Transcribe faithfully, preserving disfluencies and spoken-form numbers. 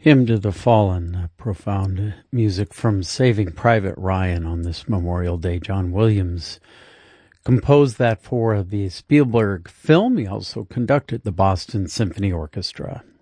Hymn to the Fallen, uh, profound music from Saving Private Ryan on this Memorial Day. John Williams composed that for the Spielberg film. He also conducted the Boston Symphony Orchestra.